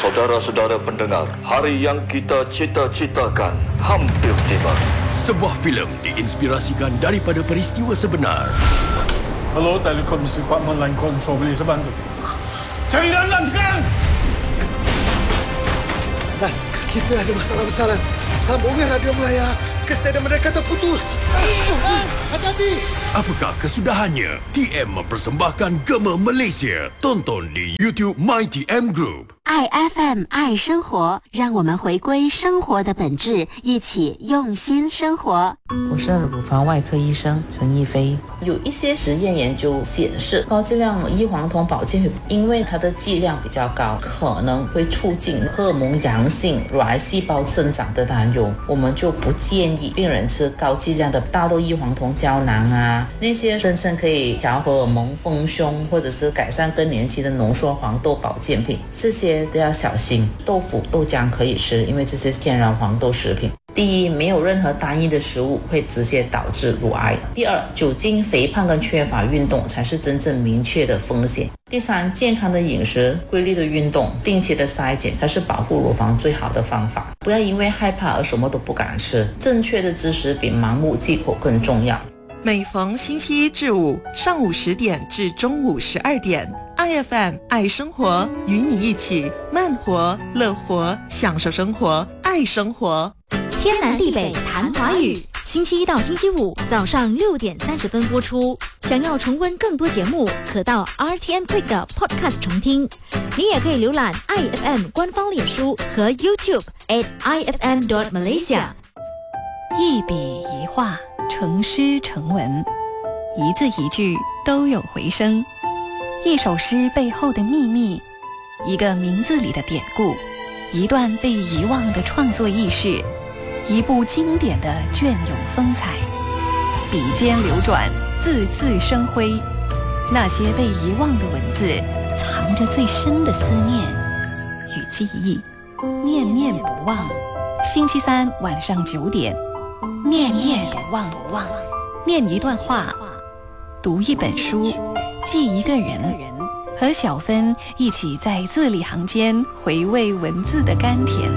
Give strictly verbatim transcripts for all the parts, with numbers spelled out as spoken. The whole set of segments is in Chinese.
Saudara-saudara pendengar, hari yang kita cita-citakan hampir tiba. Sebuah filem diinspirasikan daripada peristiwa sebenar. Hello, Telekom Department Line Control, boleh saya bantu? Cari Lan sekarang! Lan, kita ada masalah besar, Lan. Sambungan radio Melaya ke stadium mereka terputus. Hati-hati! Apakah kesudahannya? T M mempersembahkan Gema Malaysia. Tonton di YouTube My T M Group。 爱 F M 爱生活，让我们回归生活的本质，一起用心生活。 我是乳房外科医生陈逸飞。有一些实验研究显示，高剂量异黄酮保健品因为它的剂量比较高，可能会促进荷尔蒙阳性乳癌细胞生长的担忧，我们就不建议病人吃高剂量的大豆异黄酮胶囊啊，那些声称可以调荷尔蒙、丰胸或者是改善更年期的浓缩黄豆保健品，这些都要小心。豆腐、豆浆可以吃，因为这些是天然黄豆食品。第一，没有任何单一的食物会直接导致乳癌。第二，酒精、肥胖跟缺乏运动才是真正明确的风险。第三，健康的饮食、规律的运动、定期的筛检才是保护乳房最好的方法。不要因为害怕而什么都不敢吃，正确的知识比盲目忌口更重要。 每逢星期一至五上午十点至中午十二点，I F M 爱生活，与你一起慢活、乐活，享受生活，爱生活。 天南地北谈华语，星期一到星期五早上六点三十分播出。想要重温更多节目，可到 R T M Click 的 Podcast 重听。你也可以浏览 I F M 官方脸书和 YouTube at I F M dot Malaysia。 一笔一画，成诗成文，一字一句都有回声。一首诗背后的秘密，一个名字里的典故，一段被遗忘的创作轶事，一部经典的隽永风采。笔尖流转，字字生辉。那些被遗忘的文字，藏着最深的思念与记忆，念念不忘。星期三晚上九点，念念不忘，念一段话，读一本书，记一个人，和小芬一起在字里行间回味文字的甘甜。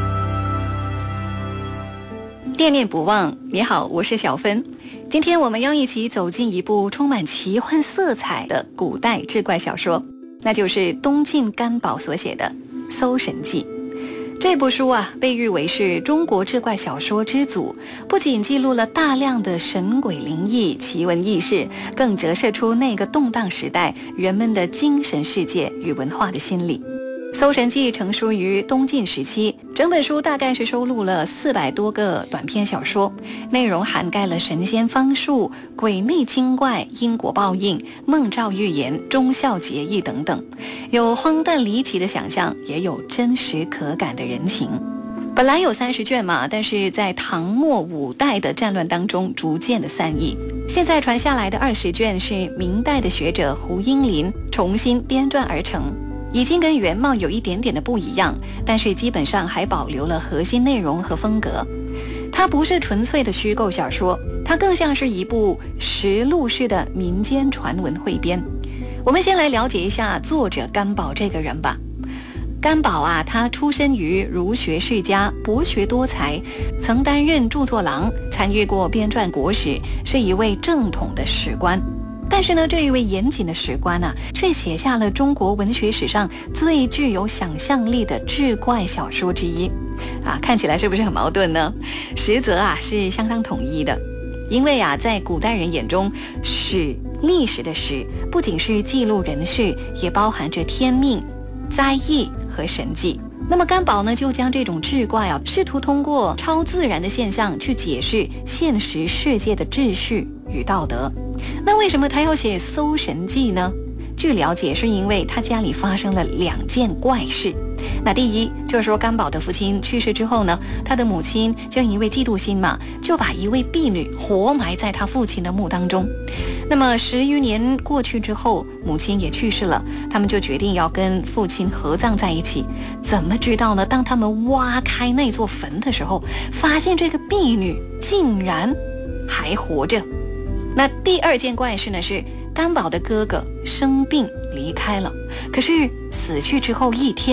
念念不忘，你好，我是小芬。今天我们要一起走进一部充满奇幻色彩的古代志怪小说，那就是东晋干宝所写的《搜神记》。这部书啊，被誉为是中国志怪小说之祖，不仅记录了大量的神鬼灵异、奇闻异事，更折射出那个动荡时代人们的精神世界与文化的心理。《搜神记》成书于东晋时期，整本书大概是收录了四百多个短篇小说，内容涵盖了神仙方术、鬼魅精怪、因果报应、梦兆预言、忠孝节义等等，有荒诞离奇的想象，也有真实可感的人情。本来有三十卷嘛，但是在唐末五代的战乱当中逐渐的散佚。现在传下来的二十卷是明代的学者胡英林重新编撰而成，已经跟原貌有一点点的不一样，但是基本上还保留了核心内容和风格。它不是纯粹的虚构小说，它更像是一部实录式的民间传闻汇编。我们先来了解一下作者干宝这个人吧。干宝啊，他出身于儒学世家，博学多才，曾担任著作郎，参与过编撰国史，是一位正统的史官。但是呢，这一位严谨的史官啊，却写下了中国文学史上最具有想象力的志怪小说之一啊，看起来是不是很矛盾呢？实则啊是相当统一的，因为啊，在古代人眼中，史历史的史不仅是记录人事，也包含着天命、灾异和神迹。那么干宝呢，就将这种志怪啊，试图通过超自然的现象去解释现实世界的秩序与道德。那为什么他要写《搜神记》呢？据了解，是因为他家里发生了两件怪事。那第一就是说，干宝的父亲去世之后呢，他的母亲就因为嫉妒心嘛，就把一位婢女活埋在他父亲的墓当中。那么十余年过去之后，母亲也去世了，他们就决定要跟父亲合葬在一起。怎么知道呢？当他们挖开那座坟的时候，发现这个婢女竟然还活着。那第二件怪事呢，是干宝的哥哥生病离开了，可是死去之后一天，突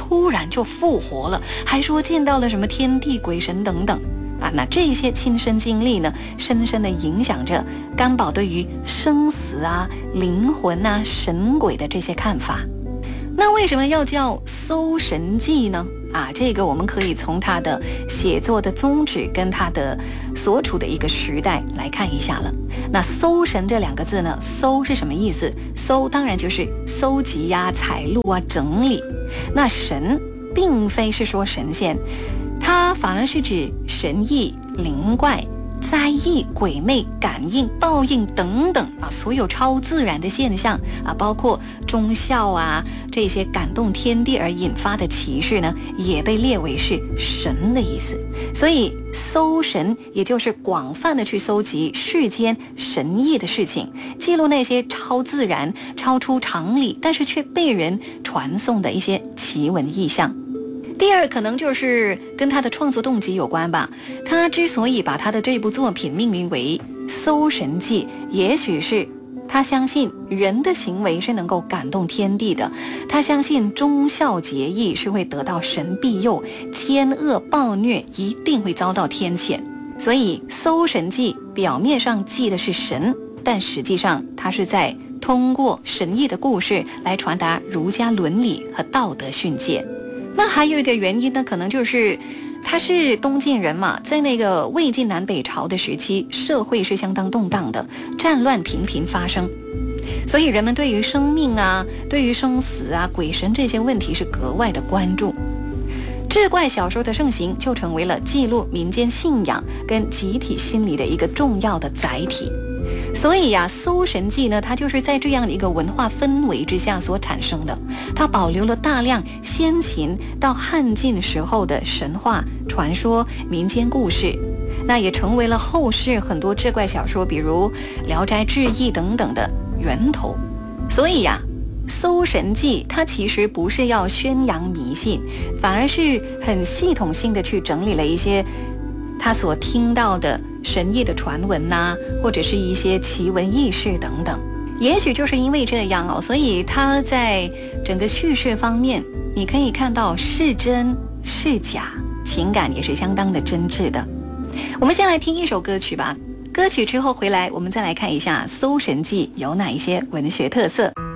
突然就复活了，还说见到了什么天地鬼神等等啊。那这些亲身经历呢，深深地影响着干宝对于生死啊、灵魂啊、神鬼的这些看法。那为什么要叫《搜神记》呢？啊，这个我们可以从他的写作的宗旨跟他的所处的一个时代来看一下了。那搜神这两个字呢，搜是什么意思？搜当然就是搜集呀、采录啊、整理。那神并非是说神仙，它反而是指神异、灵怪、灾异、鬼魅、感应、报应等等啊，所有超自然的现象啊，包括忠孝啊这些感动天地而引发的奇事呢，也被列为是神的意思。所以搜神也就是广泛的去搜集世间神异的事情，记录那些超自然、超出常理，但是却被人传颂的一些奇闻异象。第二，可能就是跟他的创作动机有关吧。他之所以把他的这部作品命名为《搜神记》，也许是他相信人的行为是能够感动天地的，他相信忠孝节义是会得到神庇佑，奸恶暴虐一定会遭到天谴。所以《搜神记》表面上记的是神，但实际上他是在通过神异的故事来传达儒家伦理和道德训诫。那还有一个原因呢，可能就是他是东晋人嘛，在那个魏晋南北朝的时期，社会是相当动荡的，战乱频频发生，所以人们对于生命啊、对于生死啊、鬼神这些问题是格外的关注。志怪小说的盛行就成为了记录民间信仰跟集体心理的一个重要的载体。所以呀、啊，《搜神记》呢，它就是在这样的一个文化氛围之下所产生的。它保留了大量先秦到汉晋时候的神话、传说、民间故事，那也成为了后世很多志怪小说，比如《聊斋志异》等等的源头。所以呀、啊，《搜神记》它其实不是要宣扬迷信，反而是很系统性的去整理了一些他所听到的神异的传闻呐、啊，或者是一些奇闻异事等等。也许就是因为这样哦，所以他在整个叙事方面，你可以看到是真是假，情感也是相当的真挚的。我们先来听一首歌曲吧，歌曲之后回来，我们再来看一下《搜神记》有哪一些文学特色。